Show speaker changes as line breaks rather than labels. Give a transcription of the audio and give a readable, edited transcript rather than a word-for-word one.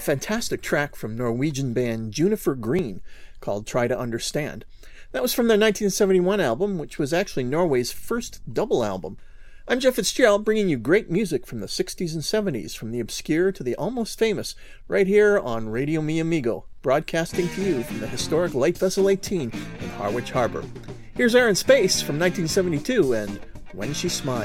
fantastic track from Norwegian band Juniper Green called Try to Understand. That was from their 1971 album, which was actually Norway's first double album. I'm Jeff Fitzgerald, bringing you great music from the 60s and 70s, from the obscure to the almost famous, right here on Radio Mi Amigo, broadcasting to you from the historic Light Vessel 18 in Harwich Harbor. Here's Air and Space from 1972 and When She Smiles.